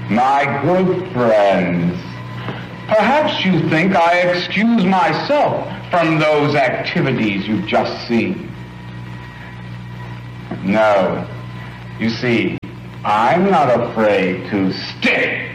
My good friends, perhaps you think I excuse myself from those activities you've just seen. No. You see, I'm not afraid to stick